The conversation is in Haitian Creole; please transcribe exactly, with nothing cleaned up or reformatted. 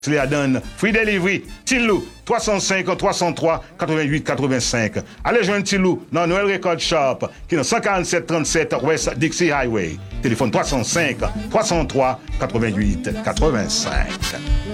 la donne. Free Delivery, Tilou, trois cent cinq, trois cent trois, quatre-vingt-huit, quatre-vingt-cinq. Allez joindre Tilou dans Noël Record Shop, qui est dans cent quarante-sept trente-sept West Dixie Highway. Téléphone trois cent cinq, trois cent trois, quatre-vingt-huit, quatre-vingt-cinq.